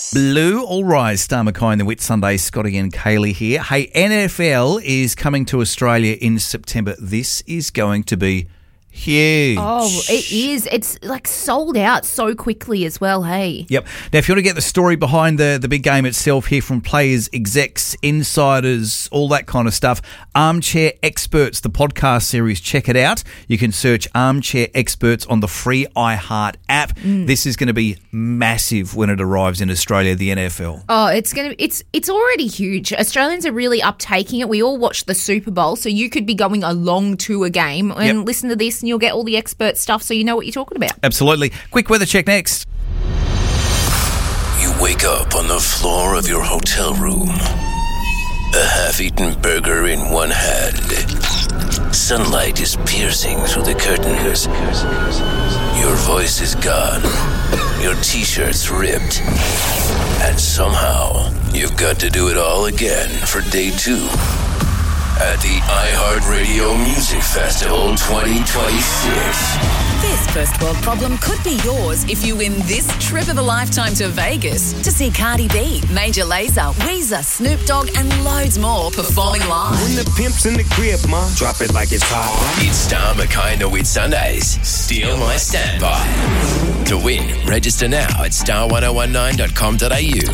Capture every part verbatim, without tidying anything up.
Blue, all rise. Star McKay and the Whit Sunday. Scotty and Kaylee here. Hey, N F L is coming to Australia in September. This is going to be huge. Oh, it is. It's like sold out so quickly as well, hey? Yep. Now, if you want to get the story behind the, the big game itself, hear from players, execs, insiders, all that kind of stuff, Armchair Experts, the podcast series, check it out. You can search Armchair Experts on the free iHeart app. Mm. This is going to be massive when it arrives in Australia, the N F L. Oh, it's going to it's it's already huge. Australians are really uptaking it. We all watch the Super Bowl, so you could be going along to a game and yep. listen to this and you'll get all the expert stuff so you know what you're talking about. Absolutely. Quick weather check next. You wake up on the floor of your hotel room. A half-eaten burger in one hand. Sunlight is piercing through the curtains. Your voice is gone. Your t-shirt's ripped. And somehow, you've got to do it all again for day two. At the iHeartRadio Music Festival twenty twenty-six. This first world problem could be yours if you win this trip of a lifetime to Vegas to see Cardi B, Major Lazer, Weezer, Snoop Dogg and loads more performing live. When the pimp's in the crib, ma, drop it like it's hot. It's Star McKay and the Whit Sundays. Steal my standby. To win, register now at star ten nineteen dot com dot a u.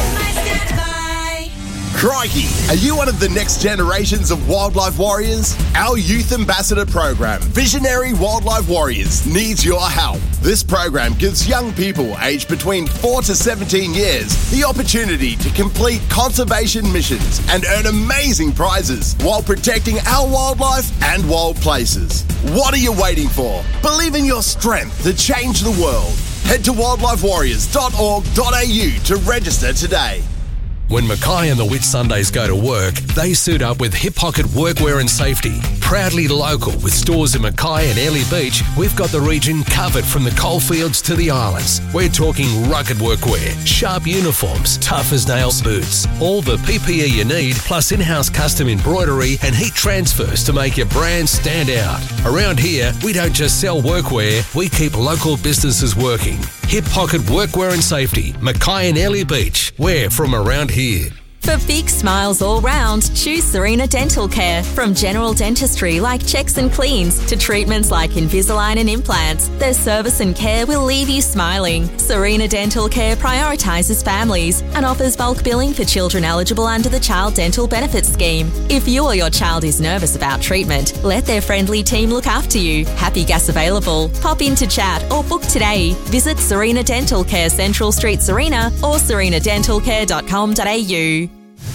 Crikey! Are you one of the next generations of wildlife warriors? Our Youth Ambassador program, Visionary Wildlife Warriors, needs your help. This program gives young people aged between four to seventeen years the opportunity to complete conservation missions and earn amazing prizes while protecting our wildlife and wild places. What are you waiting for? Believe in your strength to change the world. Head to wildlife warriors dot org dot a u to register today. When McKay and the Whit Sundays go to work, they suit up with Hip Pocket Workwear and Safety. Proudly local with stores in Mackay and Airlie Beach, we've got the region covered from the coalfields to the islands. We're talking rugged workwear, sharp uniforms, tough as nails boots, all the P P E you need, plus in-house custom embroidery and heat transfers to make your brand stand out. Around here, we don't just sell workwear, we keep local businesses working. Hip Pocket Workwear and Safety, Mackay and Airlie Beach. We're from around here. For big smiles all round, choose Serena Dental Care. From general dentistry like checks and cleans to treatments like Invisalign and implants, their service and care will leave you smiling. Serena Dental Care prioritises families and offers bulk billing for children eligible under the Child Dental Benefits Scheme. If you or your child is nervous about treatment, let their friendly team look after you. Happy gas available. Pop in to chat or book today. Visit Serena Dental Care, Central Street, Serena or serena dental care dot com dot a u.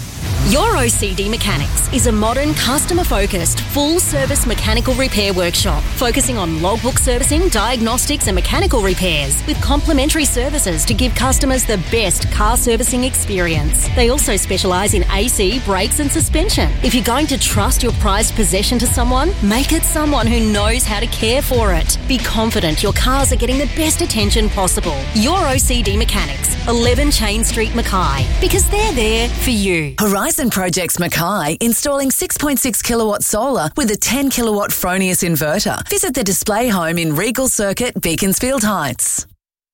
Your O C D Mechanics is a modern, customer-focused, full-service mechanical repair workshop focusing on logbook servicing, diagnostics and mechanical repairs with complimentary services to give customers the best car servicing experience. They also specialise in A C, brakes and suspension. If you're going to trust your prized possession to someone, make it someone who knows how to care for it. Be confident your cars are getting the best attention possible. Your O C D Mechanics, eleven Chain Street, Mackay, because they're there for you. Horizon Projects Mackay, installing six point six kilowatt solar with a ten kilowatt Fronius inverter. Visit the display home in Regal Circuit, Beaconsfield Heights.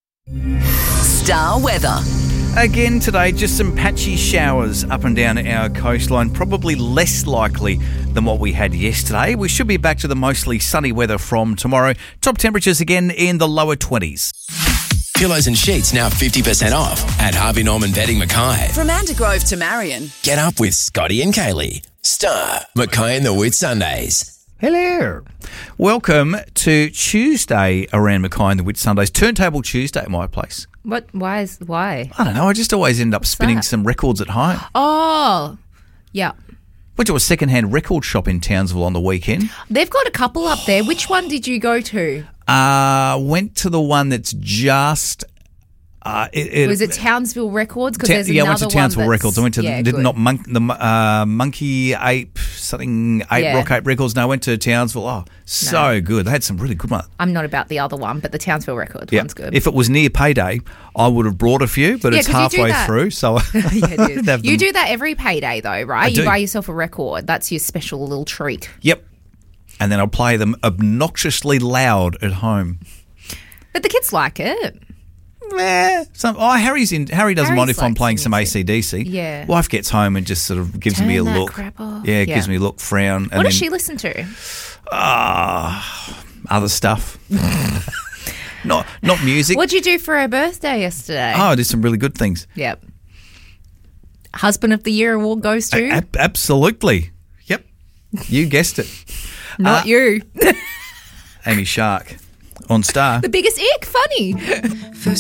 Star weather. Again today, just some patchy showers up and down our coastline, probably less likely than what we had yesterday. We should be back to the mostly sunny weather from tomorrow. Top temperatures again in the lower twenties. Pillows and sheets now fifty percent off at Harvey Norman Bedding Mackay. From Andergrove to Marion. Get up with Scotty and Kaylee. Star McKay and the Whit Sundays. Hello. Welcome to Tuesday around Mackay and the Whit Sundays. Turntable Tuesday at my place. What? Why is why? I don't know. I just always end up What's spinning that? some records at home. Oh, yeah. Went to a second-hand record shop in Townsville on the weekend. They've got a couple up there. Which one did you go to? Uh, went to the one that's just... Uh, it, it, was it Townsville Records? Because Ta- there's yeah, I another went to Townsville one Records. I went to yeah, did good. not monk, the uh, Monkey Ape something Ape Yeah. Rock Ape Records. No, I went to Townsville. Oh, so No. good. They had some really good ones. I'm not about the other one, but the Townsville Records Yeah. one's good. If it was near payday, I would have brought a few, but Yeah, it's 'cause you do halfway that. through, so Yeah, it I is. didn't have You them. do that every payday though, right? I you do. buy yourself a record. That's your special little treat. Yep. And then I'll play them obnoxiously loud at home. But the kids like it. Eh, some, oh, Harry's in. Harry doesn't Harry's mind if I'm likes playing the some music. A C D C. Yeah. Wife gets home and just sort of gives Turn me a that look. crap off. Yeah, Yeah. gives me a look, frown. And What does then, she listen to? Ah, other stuff. not not music. What'd you do for her birthday yesterday? Oh, I did some really good things. Yep. Husband of the Year award goes to? A- absolutely. Yep. You guessed it. Not Uh, you. Amy Shark on Star. The biggest ick. Funny.